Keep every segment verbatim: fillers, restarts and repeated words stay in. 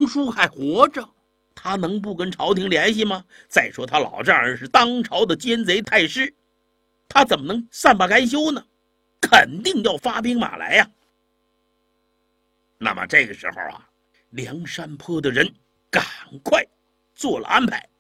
叔还活着，他能不跟朝廷联系吗？再说他老丈人是当朝的奸贼太师，他怎么能善罢甘休呢？肯定要发兵马来呀。那么这个时候啊，梁山坡的人赶快做了安排。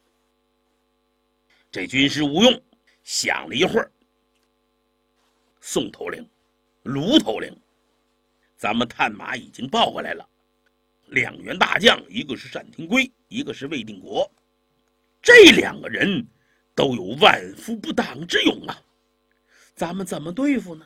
这军师吴用想了一会儿，宋头领、卢头领，咱们探马已经报过来了，两员大将，一个是单廷圭，一个是魏定国，这两个人都有万夫不挡之勇啊，咱们怎么对付呢？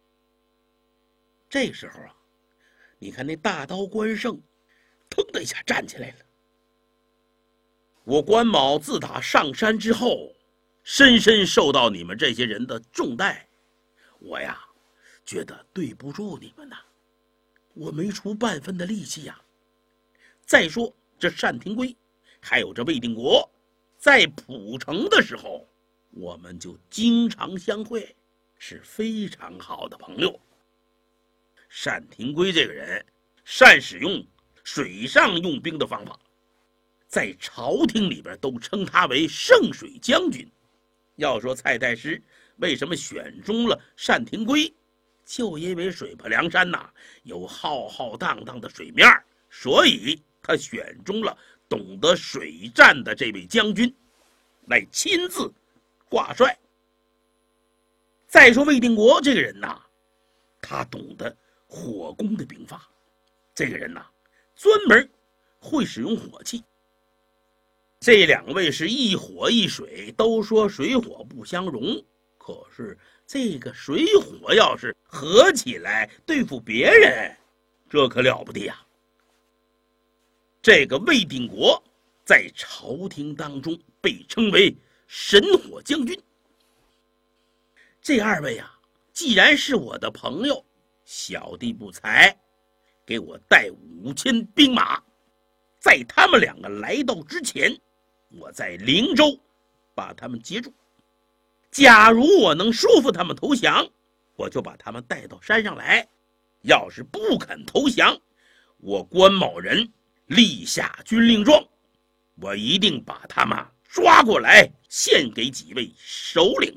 这时候啊，你看那大刀关胜腾的一下站起来了。我关某自打上山之后，深深受到你们这些人的重待，我呀觉得对不住你们呐，我没出半分的力气呀。再说这单廷圭还有这魏定国，在蒲城的时候我们就经常相会，是非常好的朋友。单廷圭这个人善使用水上用兵的方法，在朝廷里边都称他为圣水将军。要说蔡太师为什么选中了单廷圭，就因为水泊梁山呐有浩浩荡荡的水面，所以他选中了懂得水战的这位将军来亲自挂帅。再说魏定国这个人呐，他懂得火攻的兵法，这个人呐专门会使用火器。这两位是一火一水，都说水火不相容，可是这个水火要是合起来对付别人，这可了不得呀。这个魏定国在朝廷当中被称为神火将军。这二位啊，既然是我的朋友，小弟不才，给我带五千兵马，在他们两个来到之前，我在灵州把他们截住。假如我能说服他们投降，我就把他们带到山上来；要是不肯投降，我关某人立下军令状，我一定把他们抓过来献给几位首领。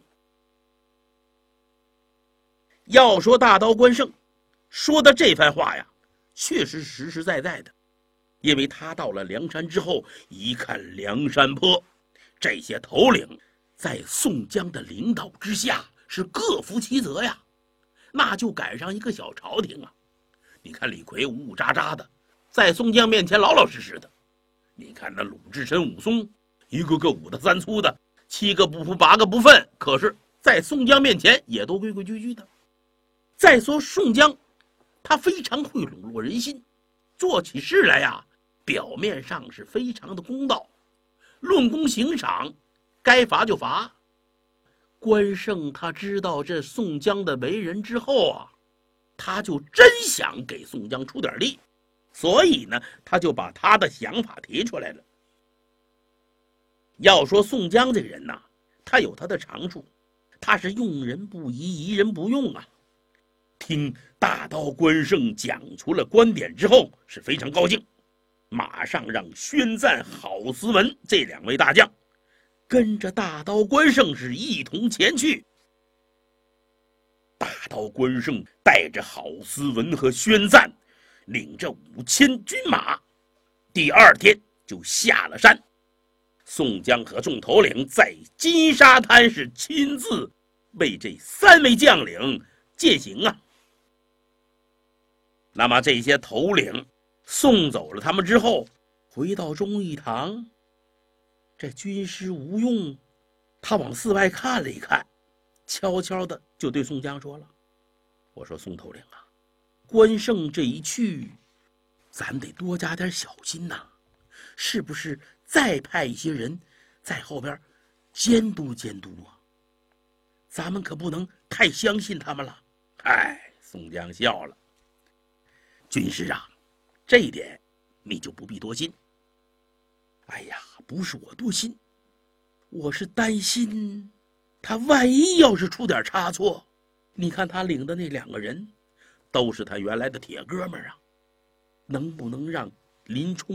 要说大刀关胜说的这番话呀，确实实实在在的，因为他到了梁山之后，一看梁山坡这些头领在宋江的领导之下是各负其责呀，那就赶上一个小朝廷啊。你看李逵呜呜喳喳的，在宋江面前老老实实的；你看那鲁智深、武松，一个个五大三粗的，七个不服八个不忿，可是在宋江面前也都规规矩矩的。再说宋江，他非常会笼络人心，做起事来呀，表面上是非常的公道，论功行赏，该罚就罚。关胜他知道这宋江的为人之后啊，他就真想给宋江出点力，所以呢，他就把他的想法提出来了。要说宋江这个人呐，他有他的长处，他是用人不疑，疑人不用啊。听大刀关胜讲出了观点之后，是非常高兴，马上让宣赞、郝思文这两位大将跟着大刀关胜是一同前去。大刀关胜带着郝思文和宣赞，领着五千军马，第二天就下了山。宋江和众头领在金沙滩是亲自为这三位将领践行啊。那么这些头领送走了他们之后，回到忠义堂，这军师吴用他往寺外看了一看，悄悄的就对宋江说了：“我说宋头领啊，关胜这一去，咱得多加点小心呐，是不是再派一些人在后边监督监督啊？咱们可不能太相信他们了。”哎，宋江笑了：“军师啊，这一点你就不必多心。哎呀，不是我多心，我是担心他万一要是出点差错，你看他领的那两个人都是他原来的铁哥们啊，能不能让林冲